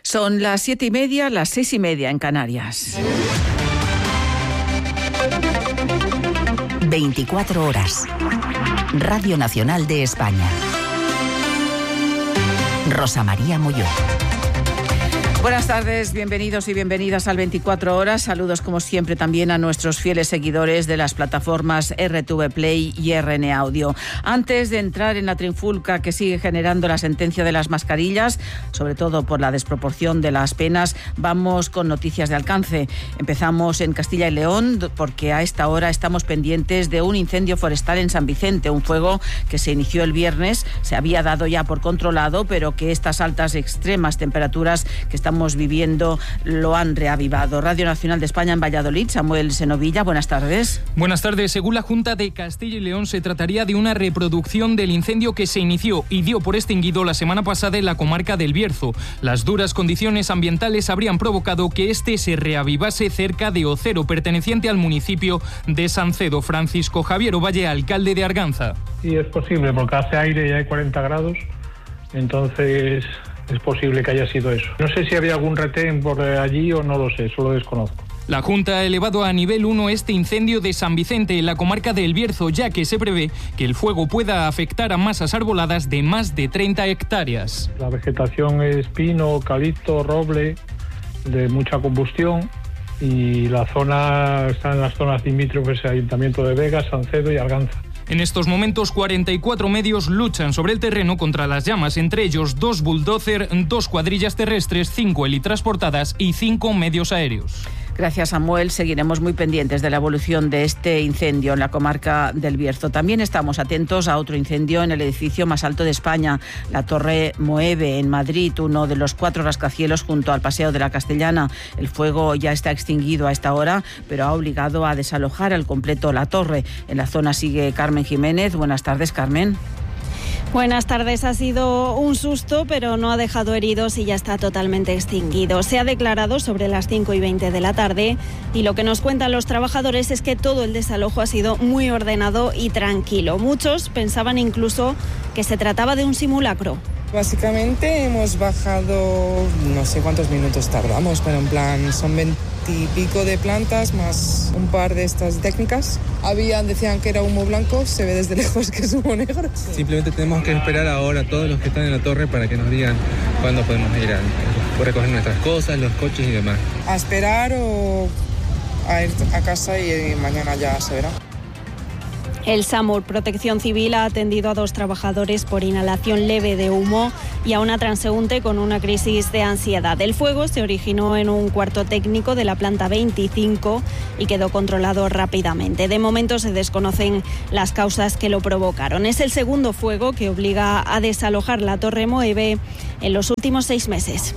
Son las 7:30, las 6:30 en Canarias. 24 horas. Radio Nacional de España. Rosa María Molló. Buenas tardes, bienvenidos y bienvenidas al 24 horas. Saludos como siempre también a nuestros fieles seguidores de las plataformas RTV Play y RN Audio. Antes de entrar en la trifulca que sigue generando la sentencia de las mascarillas, sobre todo por la desproporción de las penas, vamos con noticias de alcance. Empezamos en Castilla y León porque a esta hora estamos pendientes de un incendio forestal en San Vicente, un fuego que se inició el viernes, se había dado ya por controlado, pero que estas altas extremas temperaturas que estamos viviendo lo han reavivado. Radio Nacional de España en Valladolid, Samuel Senovilla, buenas tardes. Buenas tardes. Según la Junta de Castilla y León, se trataría de una reproducción del incendio que se inició y dio por extinguido la semana pasada en la comarca del Bierzo. Las duras condiciones ambientales habrían provocado que este se reavivase cerca de Ocero, perteneciente al municipio de Sancedo. Francisco Javier Ovalle, alcalde de Arganza. Sí, es posible, porque hace aire y hay 40 grados, entonces es posible que haya sido eso. No sé si había algún retén por allí o no lo sé, solo desconozco. La Junta ha elevado a nivel 1 este incendio de San Vicente en la comarca del Bierzo, ya que se prevé que el fuego pueda afectar a masas arboladas de más de 30 hectáreas. La vegetación es pino, eucalipto, roble, de mucha combustión, y la zona está en las zonas limítrofes al Ayuntamiento de Vega, Sancedo y Arganza. En estos momentos, 44 medios luchan sobre el terreno contra las llamas, entre ellos 2 bulldozer, 2 cuadrillas terrestres, 5 helitransportadas y 5 medios aéreos. Gracias, Samuel. Seguiremos muy pendientes de la evolución de este incendio en la comarca del Bierzo. También estamos atentos a otro incendio en el edificio más alto de España, la Torre Moeve, en Madrid, uno de los 4 rascacielos junto al Paseo de la Castellana. El fuego ya está extinguido a esta hora, pero ha obligado a desalojar al completo la torre. En la zona sigue Carmen Jiménez. Buenas tardes, Carmen. Buenas tardes. Ha sido un susto, pero no ha dejado heridos y ya está totalmente extinguido. Se ha declarado sobre las 5:20 de la tarde y lo que nos cuentan los trabajadores es que todo el desalojo ha sido muy ordenado y tranquilo. Muchos pensaban incluso que se trataba de un simulacro. Básicamente hemos bajado, no sé cuántos minutos tardamos, pero en plan son 20 y pico de plantas más un par de estas técnicas. Decían que era humo blanco, se ve desde lejos que es humo negro. Simplemente tenemos que esperar ahora a todos los que están en la torre para que nos digan cuándo podemos ir a recoger nuestras cosas, los coches y demás. A esperar o a ir a casa y mañana ya se verá. El SAMUR Protección Civil ha atendido a 2 trabajadores por inhalación leve de humo y a una transeúnte con una crisis de ansiedad. El fuego se originó en un cuarto técnico de la planta 25 y quedó controlado rápidamente. De momento se desconocen las causas que lo provocaron. Es el segundo fuego que obliga a desalojar la Torre Moeve en los últimos 6 meses.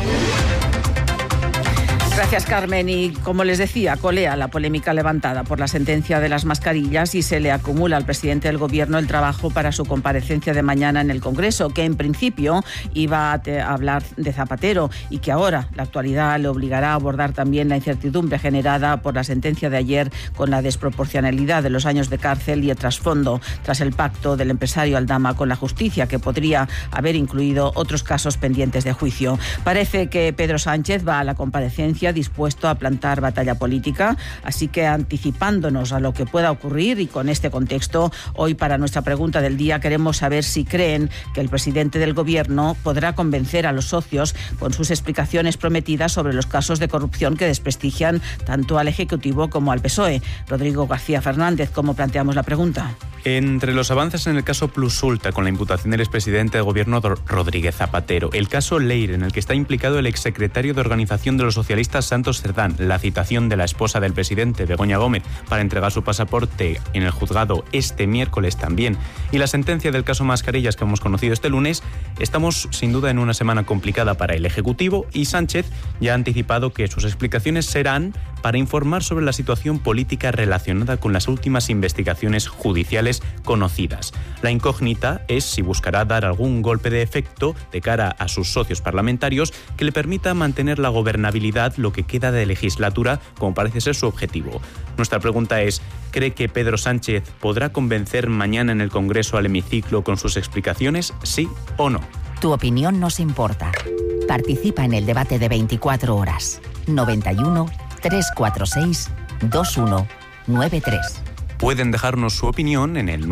Gracias, Carmen. Y como les decía, colea la polémica levantada por la sentencia de las mascarillas y se le acumula al presidente del Gobierno el trabajo para su comparecencia de mañana en el Congreso, que en principio iba a hablar de Zapatero y que ahora la actualidad le obligará a abordar también la incertidumbre generada por la sentencia de ayer con la desproporcionalidad de los años de cárcel y el trasfondo tras el pacto del empresario Aldama con la justicia, que podría haber incluido otros casos pendientes de juicio. Parece que Pedro Sánchez va a la comparecencia dispuesto a plantar batalla política, así que anticipándonos a lo que pueda ocurrir y con este contexto, hoy para nuestra pregunta del día queremos saber si creen que el presidente del Gobierno podrá convencer a los socios con sus explicaciones prometidas sobre los casos de corrupción que desprestigian tanto al Ejecutivo como al PSOE. Rodrigo García Fernández, ¿cómo planteamos la pregunta? Entre los avances en el caso Plusulta, con la imputación del expresidente del Gobierno Rodríguez Zapatero, el caso Leire, en el que está implicado el exsecretario de Organización de los Socialistas Santos Cerdán, la citación de la esposa del presidente, Begoña Gómez, para entregar su pasaporte en el juzgado este miércoles también, y la sentencia del caso Mascarillas que hemos conocido este lunes, estamos sin duda en una semana complicada para el Ejecutivo, y Sánchez ya ha anticipado que sus explicaciones serán para informar sobre la situación política relacionada con las últimas investigaciones judiciales conocidas. La incógnita es si buscará dar algún golpe de efecto de cara a sus socios parlamentarios que le permita mantener la gobernabilidad lo que queda de legislatura, como parece ser su objetivo. Nuestra pregunta es, ¿cree que Pedro Sánchez podrá convencer mañana en el Congreso al hemiciclo con sus explicaciones, sí o no? Tu opinión nos importa. Participa en el debate de 24 horas. 91 346 2193. Pueden dejarnos su opinión en el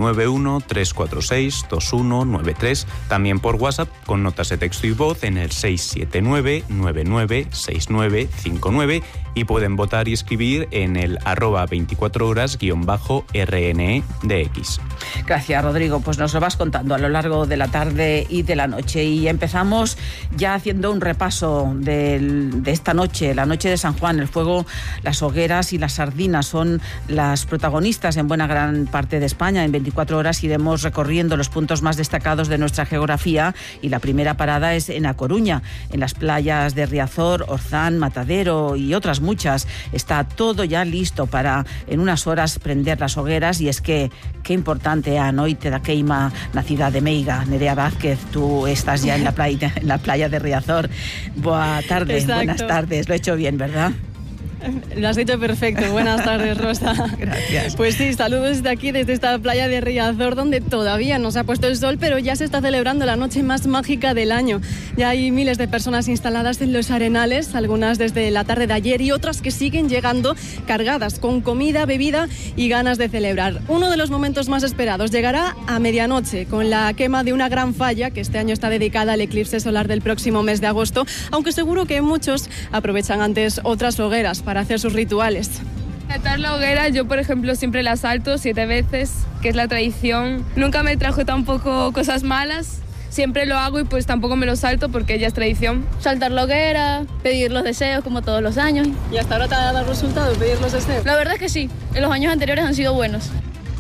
91-346-2193, también por WhatsApp con notas de texto y voz en el 679-996959 y pueden votar y escribir en el @24horas_RNEDX. Gracias, Rodrigo. Pues nos lo vas contando a lo largo de la tarde y de la noche. Y empezamos ya haciendo un repaso de esta noche, la noche de San Juan. El fuego, las hogueras y las sardinas son las protagonistas en buena gran parte de España. En 24 horas iremos recorriendo los puntos más destacados de nuestra geografía y la primera parada es en A Coruña, en las playas de Riazor, Orzán, Matadero y otras muchas. Está todo ya listo para en unas horas prender las hogueras y es que qué importante a noite da queima na cidade de Meiga. Nerea Vázquez, tú estás ya en la playa de Riazor. Buenas tardes, buenas tardes. Lo he hecho bien, ¿verdad? Lo has dicho perfecto. Buenas tardes, Rosa. Gracias. Pues sí, saludos desde aquí, desde esta playa de Riazor, donde todavía no se ha puesto el sol, pero ya se está celebrando la noche más mágica del año. Ya hay miles de personas instaladas en los arenales, algunas desde la tarde de ayer y otras que siguen llegando cargadas con comida, bebida y ganas de celebrar. Uno de los momentos más esperados llegará a medianoche, con la quema de una gran falla que este año está dedicada al eclipse solar del próximo mes de agosto, aunque seguro que muchos aprovechan antes otras hogueras para hacer sus rituales. Saltar la hoguera, yo por ejemplo siempre la salto 7 veces, que es la tradición. Nunca me trajo tampoco cosas malas, siempre lo hago y pues tampoco me lo salto porque ya es tradición. Saltar la hoguera, pedir los deseos como todos los años. ¿Y hasta ahora te ha dado resultado pedir los deseos? La verdad es que sí, en los años anteriores han sido buenos.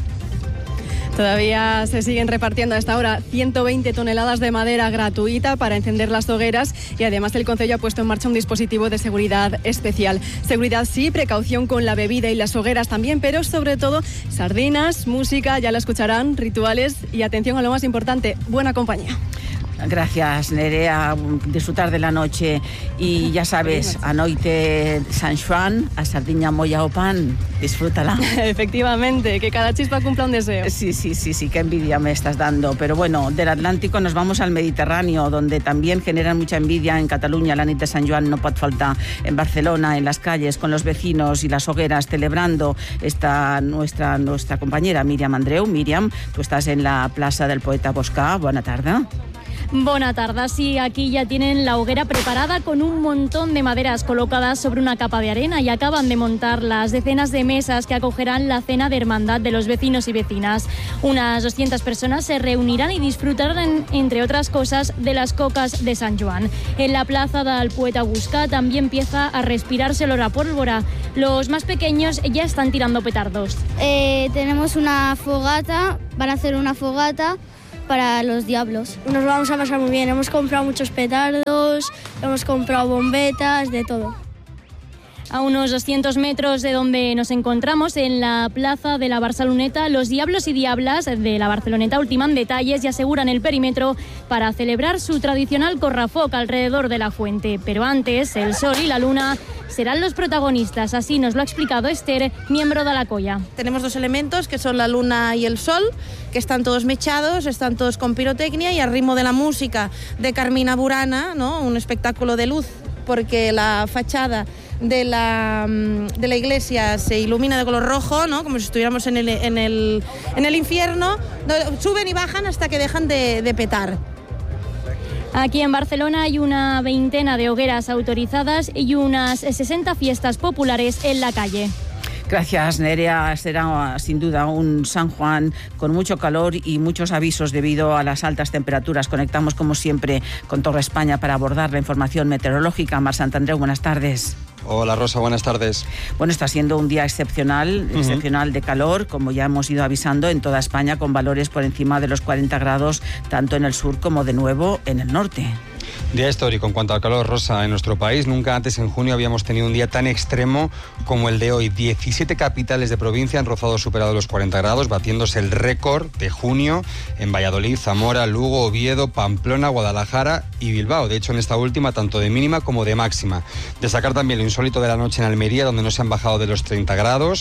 Todavía se siguen repartiendo hasta ahora 120 toneladas de madera gratuita para encender las hogueras y además el Concello ha puesto en marcha un dispositivo de seguridad especial. Seguridad sí, precaución con la bebida y las hogueras también, pero sobre todo sardinas, música, ya la escucharán, rituales y atención a lo más importante, buena compañía. Gracias, Nerea, disfrutar de la noche y ya sabes, a noite San Juan, a sardiña molla o pan, disfrútala. Efectivamente, que cada chispa cumpla un deseo. Sí, qué envidia me estás dando, pero bueno, del Atlántico nos vamos al Mediterráneo, donde también generan mucha envidia en Cataluña, la nit de San Juan no pot faltar, en Barcelona, en las calles, con los vecinos y las hogueras, celebrando esta nuestra compañera Míriam Andreu. Míriam, tú estás en la Plaza del Poeta Boscà, buena tarde. Buena tarde, sí, aquí ya tienen la hoguera preparada con un montón de maderas colocadas sobre una capa de arena y acaban de montar las decenas de mesas que acogerán la cena de hermandad de los vecinos y vecinas. Unas 200 personas se reunirán y disfrutarán, entre otras cosas, de las cocas de San Joan. En la plaza del Poeta Boscà también empieza a respirarse olor a pólvora. Los más pequeños ya están tirando petardos. Tenemos una fogata, van a hacer una fogata para los diablos. Nos vamos a pasar muy bien, hemos comprado muchos petardos, hemos comprado bombetas, de todo. A unos 200 metros de donde nos encontramos, en la plaza de la Barceloneta, los diablos y diablas de la Barceloneta ultiman detalles y aseguran el perímetro para celebrar su tradicional corrafoc alrededor de la fuente. Pero antes, el sol y la luna serán los protagonistas, así nos lo ha explicado Esther, miembro de la colla. Tenemos dos elementos, que son la luna y el sol, que están todos mechados, están todos con pirotecnia y al ritmo de la música de Carmina Burana, ¿no? Un espectáculo de luz, porque la fachada de la iglesia se ilumina de color rojo, ¿no? Como si estuviéramos en el infierno. Suben y bajan hasta que dejan de petar. Aquí en Barcelona hay una veintena de hogueras autorizadas y unas 60 fiestas populares en la calle. Gracias, Nerea. Será sin duda un San Juan con mucho calor y muchos avisos debido a las altas temperaturas. Conectamos como siempre con Torre España para abordar la información meteorológica. Mar Santandreu, buenas tardes. Hola Rosa, buenas tardes. Bueno, está siendo un día excepcional de calor, como ya hemos ido avisando, en toda España, con valores por encima de los 40 grados, tanto en el sur como de nuevo en el norte. Día histórico en cuanto al calor, Rosa, en nuestro país. Nunca antes en junio habíamos tenido un día tan extremo como el de hoy. 17 capitales de provincia han rozado superado los 40 grados, batiéndose el récord de junio en Valladolid, Zamora, Lugo, Oviedo, Pamplona, Guadalajara y Bilbao. De hecho, en esta última, tanto de mínima como de máxima. Destacar también lo insólito de la noche en Almería, donde no se han bajado de los 30 grados.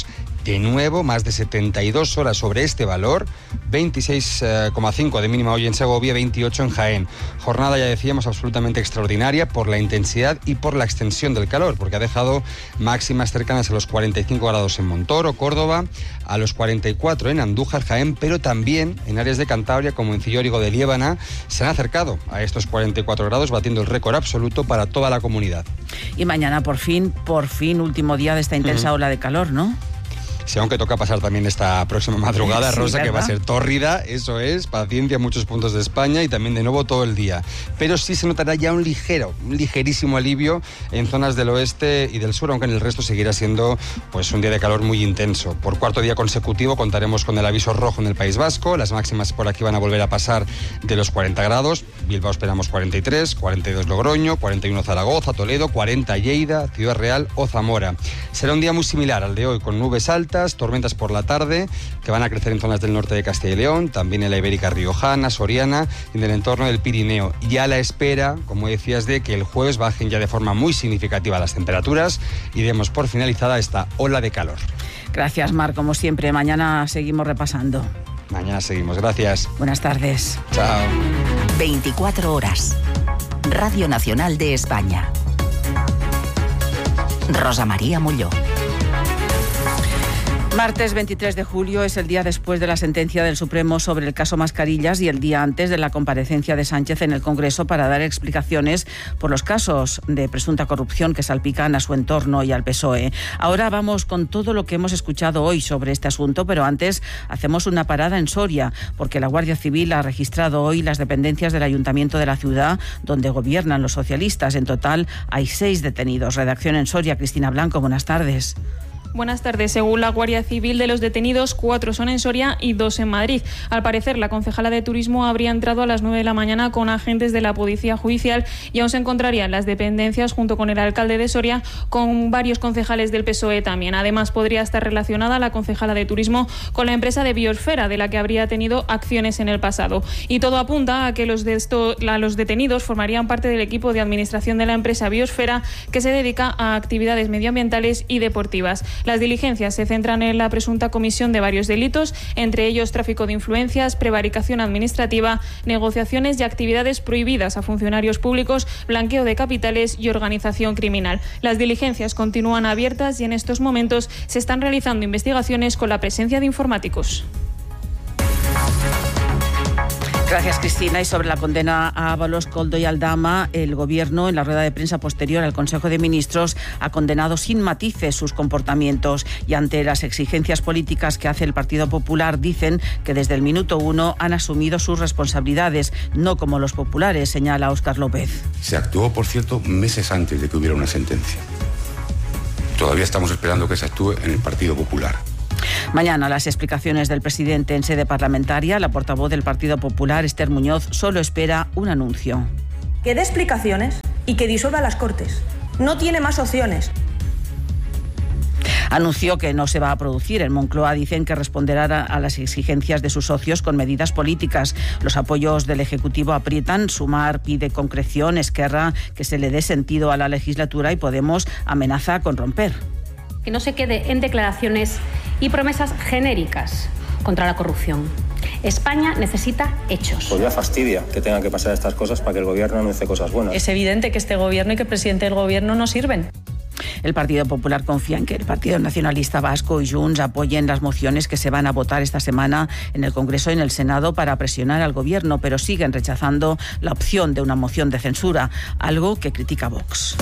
de nuevo más de 72 horas sobre este valor, 26,5 de mínima hoy en Segovia, 28 en Jaén. Jornada, ya decíamos, absolutamente extraordinaria por la intensidad y por la extensión del calor, porque ha dejado máximas cercanas a los 45 grados en Montoro, Córdoba, a los 44 en Andújar, Jaén, pero también en áreas de Cantabria como en Cillórigo de Liébana se han acercado a estos 44 grados, batiendo el récord absoluto para toda la comunidad. Y mañana por fin, último día de esta intensa ola de calor, ¿no? Sí, aunque toca pasar también esta próxima madrugada, sí, Rosa, ¿verdad? Que va a ser tórrida, eso es, paciencia en muchos puntos de España y también de nuevo todo el día. Pero sí se notará ya un ligerísimo alivio en zonas del oeste y del sur, aunque en el resto seguirá siendo pues un día de calor muy intenso. Por cuarto día consecutivo contaremos con el aviso rojo en el País Vasco, las máximas por aquí van a volver a pasar de los 40 grados, Bilbao esperamos 43, 42 Logroño, 41 Zaragoza, Toledo, 40 Lleida, Ciudad Real o Zamora. Será un día muy similar al de hoy, con nubes altas, tormentas por la tarde, que van a crecer en zonas del norte de Castilla y León, también en la Ibérica Riojana, Soriana y en el entorno del Pirineo. Y a la espera, como decías, de que el jueves bajen ya de forma muy significativa las temperaturas y demos por finalizada esta ola de calor. Gracias, Mar, como siempre. Mañana seguimos repasando. Mañana seguimos, gracias. Buenas tardes. Chao. 24 horas. Radio Nacional de España. Rosa María Molló. Martes 23 de julio es el día después de la sentencia del Supremo sobre el caso Mascarillas y el día antes de la comparecencia de Sánchez en el Congreso para dar explicaciones por los casos de presunta corrupción que salpican a su entorno y al PSOE. Ahora vamos con todo lo que hemos escuchado hoy sobre este asunto, pero antes hacemos una parada en Soria, porque la Guardia Civil ha registrado hoy las dependencias del Ayuntamiento de la ciudad, donde gobiernan los socialistas. En total hay 6 detenidos. Redacción en Soria, Cristina Blanco, buenas tardes. Buenas tardes. Según la Guardia Civil, de los detenidos, 4 son en Soria y 2 en Madrid. Al parecer, la concejala de Turismo habría entrado a las 9 de la mañana con agentes de la Policía Judicial y aún se encontraría en las dependencias junto con el alcalde de Soria, con varios concejales del PSOE también. Además, podría estar relacionada la concejala de Turismo con la empresa de Biosfera, de la que habría tenido acciones en el pasado. Y todo apunta a que los detenidos formarían parte del equipo de administración de la empresa Biosfera, que se dedica a actividades medioambientales y deportivas. Las diligencias se centran en la presunta comisión de varios delitos, entre ellos tráfico de influencias, prevaricación administrativa, negociaciones y actividades prohibidas a funcionarios públicos, blanqueo de capitales y organización criminal. Las diligencias continúan abiertas y en estos momentos se están realizando investigaciones con la presencia de informáticos. Gracias, Cristina. Y sobre la condena a Ábalos, Koldo y Aldama, el Gobierno, en la rueda de prensa posterior al Consejo de Ministros, ha condenado sin matices sus comportamientos y ante las exigencias políticas que hace el Partido Popular, dicen que desde el minuto 1 han asumido sus responsabilidades, no como los populares, señala Óscar López. Se actuó, por cierto, meses antes de que hubiera una sentencia. Todavía estamos esperando que se actúe en el Partido Popular. Mañana las explicaciones del presidente en sede parlamentaria. La portavoz del Partido Popular, Esther Muñoz, solo espera un anuncio. Que dé explicaciones y que disuelva las Cortes. No tiene más opciones. Anunció que no se va a producir. En Moncloa dicen que responderá a las exigencias de sus socios con medidas políticas. Los apoyos del Ejecutivo aprietan. Sumar pide concreción, Esquerra que se le dé sentido a la legislatura y Podemos amenaza con romper. Que no se quede en declaraciones y promesas genéricas contra la corrupción. España necesita hechos. Pues ya fastidia que tengan que pasar estas cosas para que el Gobierno anuncie cosas buenas. Es evidente que este Gobierno y que el presidente del Gobierno no sirven. El Partido Popular confía en que el Partido Nacionalista Vasco y Junts apoyen las mociones que se van a votar esta semana en el Congreso y en el Senado para presionar al Gobierno, pero siguen rechazando la opción de una moción de censura, algo que critica Vox.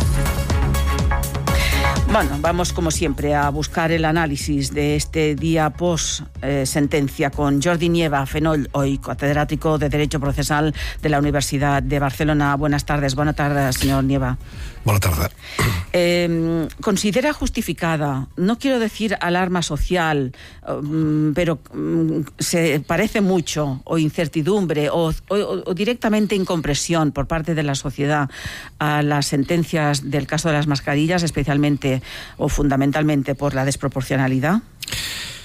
Bueno, vamos como siempre a buscar el análisis de este día post-sentencia con Jordi Nieva Fenoll, hoy catedrático de Derecho Procesal de la Universidad de Barcelona. Buenas tardes, señor Nieva. Buenas tardes. ¿Considera justificada, no quiero decir alarma social, pero se parece mucho, o incertidumbre, o directamente incompresión por parte de la sociedad a las sentencias del caso de las mascarillas, especialmente o fundamentalmente por la desproporcionalidad?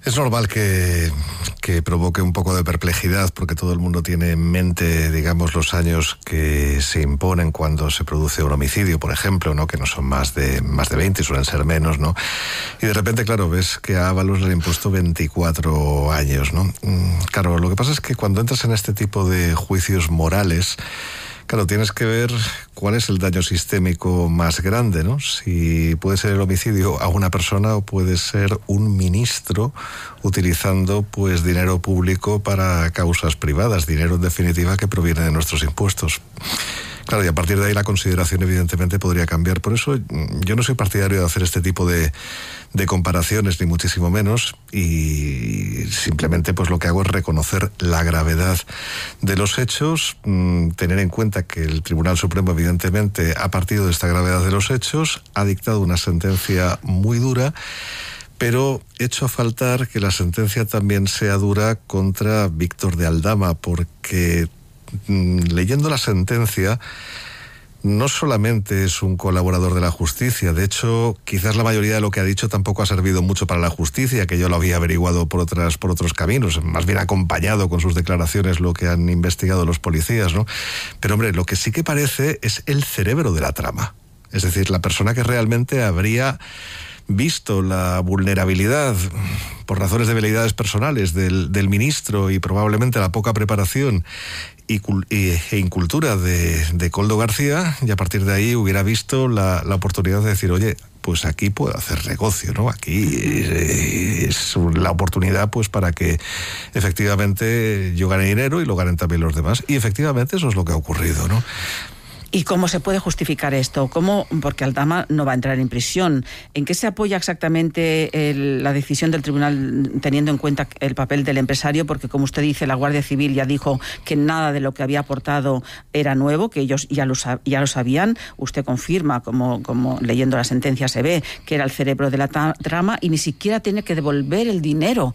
Es normal que provoque un poco de perplejidad, porque todo el mundo tiene en mente, digamos, los años que se imponen cuando se produce un homicidio, por ejemplo, ¿no? Que no son más de 20, suelen ser menos, ¿no? Y de repente, claro, ves que a Ábalos le han impuesto 24 años, ¿no? Claro, lo que pasa es que cuando entras en este tipo de juicios morales, claro, tienes que ver cuál es el daño sistémico más grande, ¿no? Si puede ser el homicidio a una persona o puede ser un ministro utilizando, pues, dinero público para causas privadas, dinero en definitiva que proviene de nuestros impuestos. Claro, y a partir de ahí la consideración evidentemente podría cambiar. Por eso yo no soy partidario de hacer este tipo de comparaciones, ni muchísimo menos, y simplemente pues lo que hago es reconocer la gravedad de los hechos, tener en cuenta que el Tribunal Supremo evidentemente ha partido de esta gravedad de los hechos, ha dictado una sentencia muy dura, pero echo a faltar que la sentencia también sea dura contra Víctor de Aldama, porque leyendo la sentencia, no solamente es un colaborador de la justicia, de hecho, quizás la mayoría de lo que ha dicho tampoco ha servido mucho para la justicia, que yo lo había averiguado por otros caminos, más bien acompañado con sus declaraciones lo que han investigado los policías, ¿no? Pero hombre, lo que sí que parece es el cerebro de la trama, es decir, la persona que realmente habría visto la vulnerabilidad por razones de veleidades personales del ministro y probablemente la poca preparación e incultura de Koldo García, y a partir de ahí hubiera visto la oportunidad de decir, oye, pues aquí puedo hacer negocio, ¿no? Aquí es la oportunidad pues para que efectivamente yo gane dinero y lo ganen también los demás. Y efectivamente eso es lo que ha ocurrido, ¿no? ¿Y cómo se puede justificar esto? ¿Cómo? Porque Aldama no va a entrar en prisión. ¿En qué se apoya exactamente la decisión del tribunal teniendo en cuenta el papel del empresario? Porque, como usted dice, la Guardia Civil ya dijo que nada de lo que había aportado era nuevo, que ellos ya lo sabían. Usted confirma, como leyendo la sentencia se ve, que era el cerebro de la trama y ni siquiera tiene que devolver el dinero,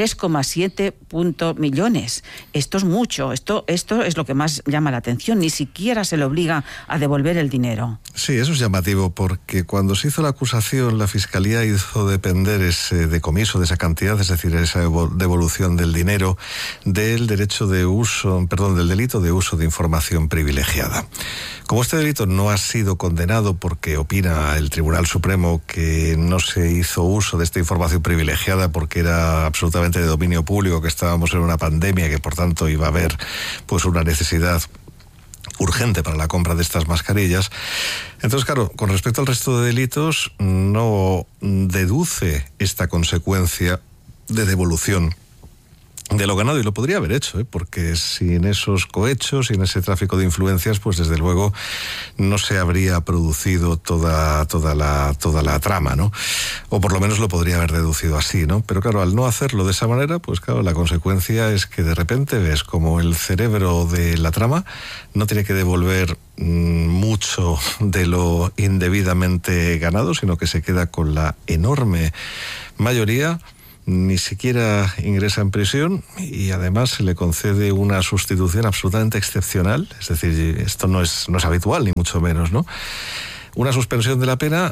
3,7 millones. Esto es mucho, esto es lo que más llama la atención. Ni siquiera se le obliga a devolver el dinero. Sí, eso es llamativo, porque cuando se hizo la acusación, la Fiscalía hizo depender ese decomiso de esa cantidad, es decir, esa devolución del dinero, del delito de uso de información privilegiada. Como este delito no ha sido condenado porque opina el Tribunal Supremo que no se hizo uso de esta información privilegiada porque era absolutamente de dominio público, que estábamos en una pandemia, que por tanto iba a haber pues una necesidad urgente para la compra de estas mascarillas. Entonces, claro, con respecto al resto de delitos, no deduce esta consecuencia de devolución de lo ganado, y lo podría haber hecho, porque sin esos cohechos, sin ese tráfico de influencias, pues desde luego no se habría producido toda la trama, ¿no? O por lo menos lo podría haber deducido así, ¿no? Pero claro, al no hacerlo de esa manera, pues claro, la consecuencia es que de repente ves como el cerebro de la trama no tiene que devolver mucho de lo indebidamente ganado, sino que se queda con la enorme mayoría, ni siquiera ingresa en prisión y además se le concede una sustitución absolutamente excepcional, es decir, esto no es habitual ni mucho menos, ¿no? Una suspensión de la pena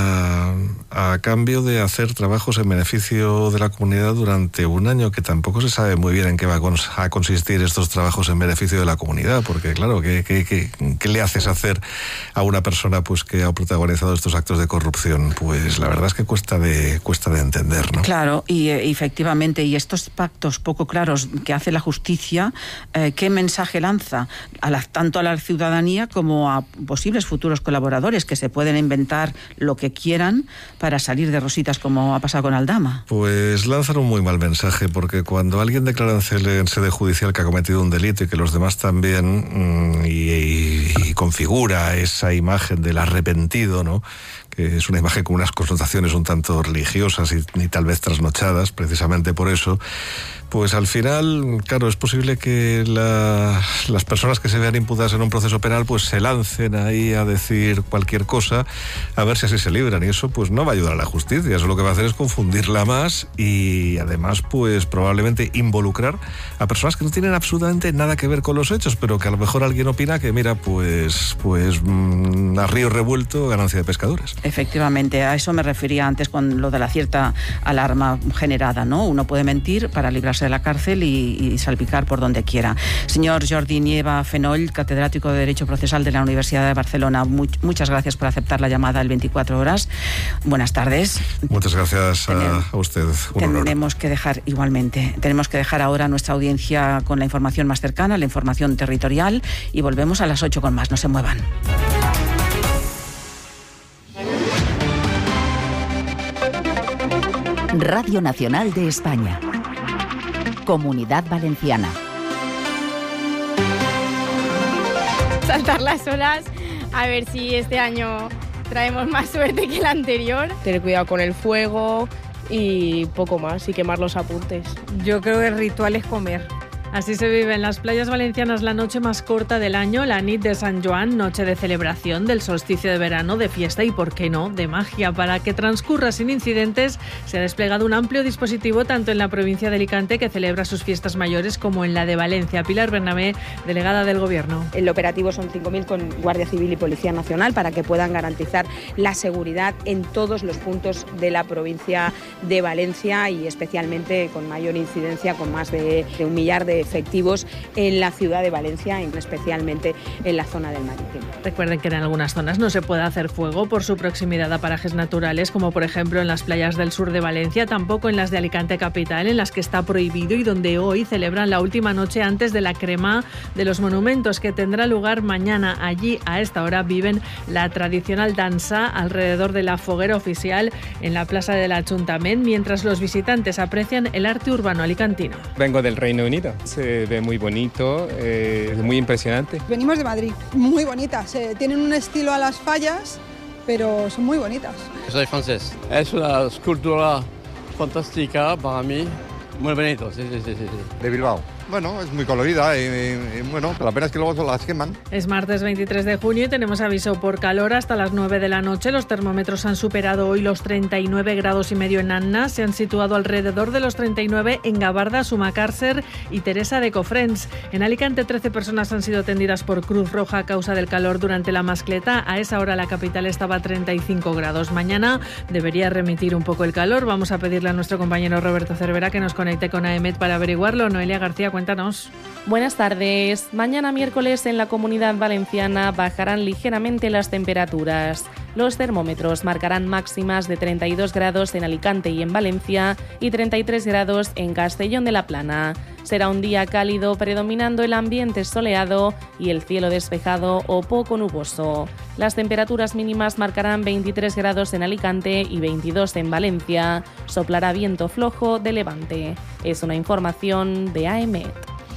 a cambio de hacer trabajos en beneficio de la comunidad durante un año, que tampoco se sabe muy bien en qué va a consistir estos trabajos en beneficio de la comunidad, porque claro, ¿qué le haces hacer a una persona pues que ha protagonizado estos actos de corrupción? Pues la verdad es que cuesta de entender, ¿no? Claro, y efectivamente, y estos pactos poco claros que hace la justicia, ¿qué mensaje lanza tanto a la ciudadanía como a posibles futuros colaboradores que se pueden inventar lo que quieran para salir de rositas, como ha pasado con Aldama? Pues lanzan un muy mal mensaje, porque cuando alguien declara en sede judicial que ha cometido un delito y que los demás también, y configura esa imagen del arrepentido, ¿no?, que es una imagen con unas connotaciones un tanto religiosas y tal vez trasnochadas, precisamente por eso, pues al final, claro, es posible que las personas que se vean imputadas en un proceso penal pues se lancen ahí a decir cualquier cosa a ver si así se libran, y eso pues no va a ayudar a la justicia, eso lo que va a hacer es confundirla más y además pues probablemente involucrar a personas que no tienen absolutamente nada que ver con los hechos, pero que a lo mejor alguien opina que mira, pues a río revuelto, ganancia de pescadores. Efectivamente, a eso me refería antes con lo de la cierta alarma generada, ¿no? Uno puede mentir para librarse de la cárcel y salpicar por donde quiera. Señor Jordi Nieva Fenoll, catedrático de Derecho Procesal de la Universidad de Barcelona, muchas gracias por aceptar la llamada al 24 horas. Buenas tardes. Muchas gracias a usted. Tenemos que dejar ahora nuestra audiencia con la información más cercana, la información territorial, y volvemos a las 8 con más. No se muevan. Radio Nacional de España. Comunidad Valenciana. Saltar las olas, a ver si este año traemos más suerte que el anterior. Tener cuidado con el fuego y poco más, y quemar los apuntes. Yo creo que el ritual es comer. Así se vive en las playas valencianas la noche más corta del año, la Nit de Sant Joan, noche de celebración del solsticio de verano, de fiesta y, por qué no, de magia. Para que transcurra sin incidentes, se ha desplegado un amplio dispositivo tanto en la provincia de Alicante, que celebra sus fiestas mayores, como en la de Valencia. Pilar Bernabé, delegada del Gobierno. El operativo son 5.000 con Guardia Civil y Policía Nacional para que puedan garantizar la seguridad en todos los puntos de la provincia de Valencia y especialmente con mayor incidencia, con más de 1 millar de efectivos en la ciudad de Valencia, especialmente en la zona del Marítimo. Recuerden que en algunas zonas no se puede hacer fuego por su proximidad a parajes naturales, como por ejemplo en las playas del sur de Valencia, tampoco en las de Alicante capital, en las que está prohibido y donde hoy celebran la última noche antes de la crema de los monumentos, que tendrá lugar mañana. Allí, a esta hora, viven la tradicional danza alrededor de la foguera oficial en la plaza del Ayuntamiento, mientras los visitantes aprecian el arte urbano alicantino. Vengo del Reino Unido. Se ve muy bonito, es muy impresionante. Venimos de Madrid, muy bonitas. Tienen un estilo a las fallas, pero son muy bonitas. Soy francés. Es una escultura fantástica para mí. Muy bonito, sí. De Bilbao. Bueno, es muy colorida y bueno, la pena es que luego las queman. Es martes 23 de junio y tenemos aviso por calor hasta las 9 de la noche. Los termómetros han superado hoy los 39 grados y medio en Anna. Se han situado alrededor de los 39 en Gabarda, Sumacàrcer y Teresa de Cofrents. En Alicante, 13 personas han sido atendidas por Cruz Roja a causa del calor durante la mascleta. A esa hora la capital estaba a 35 grados. Mañana debería remitir un poco el calor. Vamos a pedirle a nuestro compañero Roberto Cervera que nos conecte con AEMET para averiguarlo. Noelia García, cuéntanos. Buenas tardes. Mañana miércoles en la Comunidad Valenciana bajarán ligeramente las temperaturas. Los termómetros marcarán máximas de 32 grados en Alicante y en Valencia y 33 grados en Castellón de la Plana. Será un día cálido, predominando el ambiente soleado y el cielo despejado o poco nuboso. Las temperaturas mínimas marcarán 23 grados en Alicante y 22 en Valencia. Soplará viento flojo de levante. Es una información de AEMET.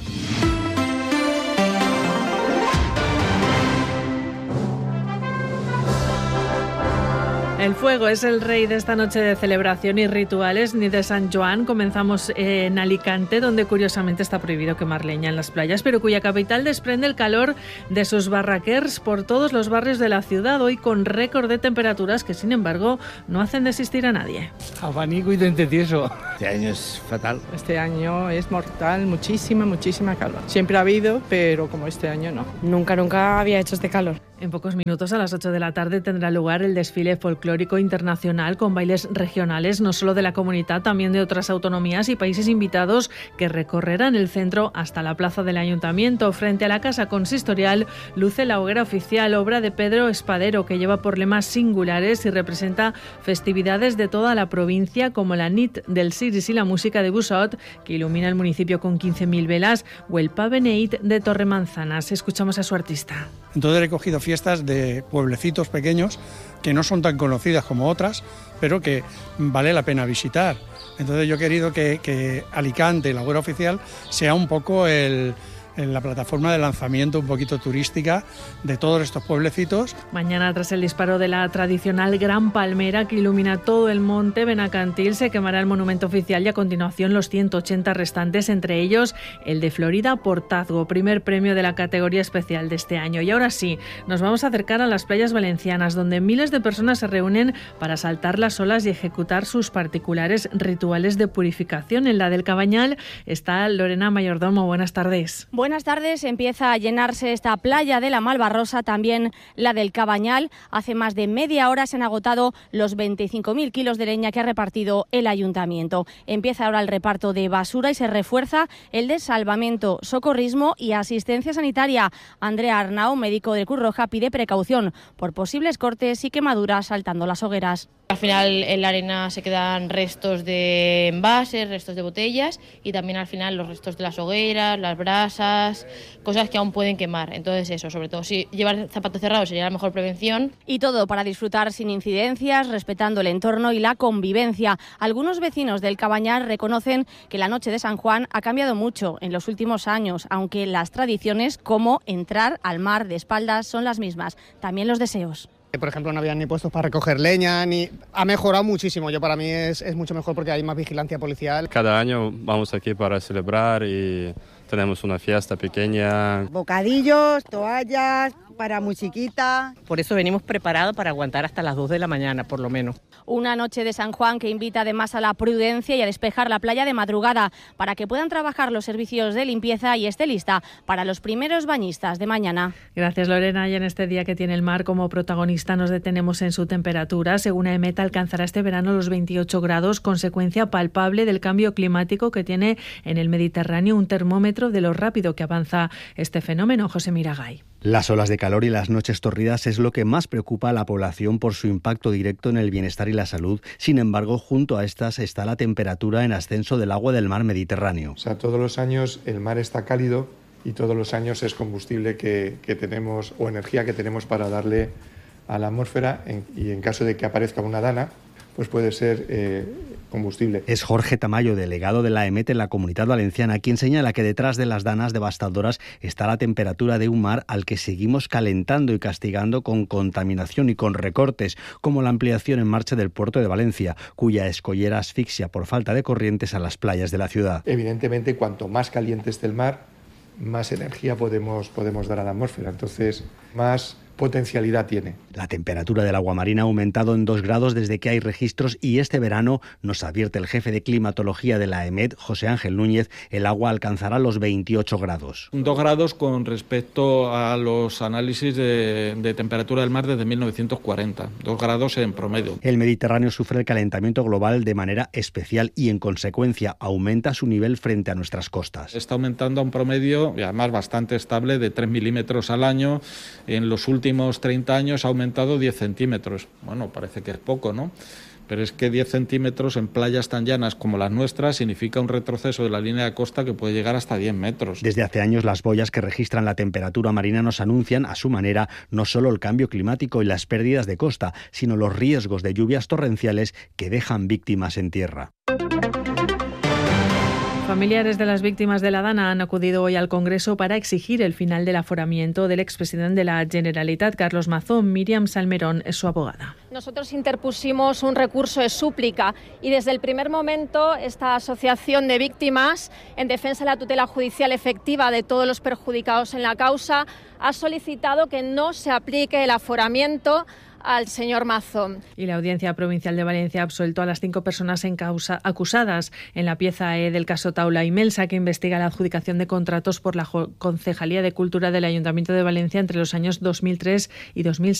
El fuego es el rey de esta noche de celebración y rituales, ni de Sant Joan. Comenzamos en Alicante, donde curiosamente está prohibido quemar leña en las playas, pero cuya capital desprende el calor de sus barraquers por todos los barrios de la ciudad, hoy con récord de temperaturas que, sin embargo, no hacen desistir a nadie. Abanico y dente tieso. Este año es fatal. Este año es mortal, muchísima calor. Siempre ha habido, pero como este año no. Nunca había hecho este calor. En pocos minutos, a las 8 de la tarde, tendrá lugar el desfile folclórico internacional con bailes regionales, no solo de la comunidad, también de otras autonomías y países invitados, que recorrerán el centro hasta la plaza del Ayuntamiento. Frente a la Casa Consistorial luce la hoguera oficial, obra de Pedro Espadero, que lleva por lemas singulares y representa festividades de toda la provincia, como la Nit del Ciris y la música de Busot, que ilumina el municipio con 15.000 velas, o el Pa Beneit de Torremanzanas. Escuchamos a su artista. Entonces he cogido fiestas de pueblecitos pequeños que no son tan conocidas como otras, pero que vale la pena visitar. Entonces yo he querido que Alicante, la hoguera oficial, sea un poco la plataforma de lanzamiento un poquito turística de todos estos pueblecitos. Mañana, tras el disparo de la tradicional Gran Palmera que ilumina todo el monte Benacantil, se quemará el monumento oficial y a continuación los 180 restantes, entre ellos el de Florida Portazgo, primer premio de la categoría especial de este año. Y ahora sí, nos vamos a acercar a las playas valencianas, donde miles de personas se reúnen para saltar las olas y ejecutar sus particulares rituales de purificación. En la del Cabañal está Lorena Mayordomo. Buenas tardes. Buenas Buenas tardes. Empieza a llenarse esta playa de la Malvarrosa, también la del Cabañal. Hace más de media hora se han agotado los 25.000 kilos de leña que ha repartido el ayuntamiento. Empieza ahora el reparto de basura y se refuerza el de salvamento, socorrismo y asistencia sanitaria. Andrea Arnau, médico de Cruz Roja, pide precaución por posibles cortes y quemaduras saltando las hogueras. Al final en la arena se quedan restos de envases, restos de botellas y también al final los restos de las hogueras, las brasas, cosas que aún pueden quemar. Entonces eso, sobre todo si llevar zapatos cerrados sería la mejor prevención. Y todo para disfrutar sin incidencias, respetando el entorno y la convivencia. Algunos vecinos del Cabañal reconocen que la noche de San Juan ha cambiado mucho en los últimos años, aunque las tradiciones como entrar al mar de espaldas son las mismas. También los deseos. Por ejemplo, no habían ni puestos para recoger leña, ha mejorado muchísimo. Para mí es mucho mejor porque hay más vigilancia policial. Cada año vamos aquí para celebrar y tenemos una fiesta pequeña. Bocadillos, toallas, para musiquita. Por eso venimos preparados para aguantar hasta las 2 de la mañana, por lo menos. Una noche de San Juan que invita además a la prudencia y a despejar la playa de madrugada para que puedan trabajar los servicios de limpieza y esté lista para los primeros bañistas de mañana. Gracias, Lorena. Y en este día que tiene el mar como protagonista nos detenemos en su temperatura. Según EMET, alcanzará este verano los 28 grados, consecuencia palpable del cambio climático que tiene en el Mediterráneo un termómetro de lo rápido que avanza este fenómeno. José Miragay. Las olas de calor y las noches torridas es lo que más preocupa a la población por su impacto directo en el bienestar y la salud. Sin embargo, junto a estas está la temperatura en ascenso del agua del mar Mediterráneo. O sea, todos los años el mar está cálido y todos los años es combustible que tenemos o energía que tenemos para darle a la atmósfera y en caso de que aparezca una dana, pues puede ser combustible. Es Jorge Tamayo, delegado de la EMET en la Comunidad Valenciana, quien señala que detrás de las danas devastadoras está la temperatura de un mar al que seguimos calentando y castigando con contaminación y con recortes, como la ampliación en marcha del puerto de Valencia, cuya escollera asfixia por falta de corrientes a las playas de la ciudad. Evidentemente, cuanto más caliente esté el mar, más energía podemos dar a la atmósfera. Entonces, más potencialidad tiene. La temperatura del agua marina ha aumentado en 2 grados desde que hay registros y este verano, nos advierte el jefe de climatología de la EMET, José Ángel Núñez, el agua alcanzará los 28 grados. 2 grados con respecto a los análisis de temperatura del mar desde 1940. 2 grados en promedio. El Mediterráneo sufre el calentamiento global de manera especial y en consecuencia aumenta su nivel frente a nuestras costas. Está aumentando a un promedio, y además bastante estable, de 3 milímetros al año. En los últimos 30 años ha aumentado 10 centímetros. Bueno, parece que es poco, ¿no? Pero es que 10 centímetros en playas tan llanas como las nuestras significa un retroceso de la línea de costa que puede llegar hasta 10 metros. Desde hace años las boyas que registran la temperatura marina nos anuncian, a su manera, no solo el cambio climático y las pérdidas de costa, sino los riesgos de lluvias torrenciales que dejan víctimas en tierra. Familiares de las víctimas de la dana han acudido hoy al Congreso para exigir el final del aforamiento del expresidente de la Generalitat, Carlos Mazón. Míriam Salmerón es su abogada. Nosotros interpusimos un recurso de súplica y desde el primer momento esta asociación de víctimas en defensa de la tutela judicial efectiva de todos los perjudicados en la causa ha solicitado que no se aplique el aforamiento al señor Mazón. Y la Audiencia Provincial de Valencia ha absuelto a las 5 personas en causa acusadas en la pieza E del caso Taula y Melsa, que investiga la adjudicación de contratos por la Concejalía de Cultura del Ayuntamiento de Valencia entre los años 2003 y 2006.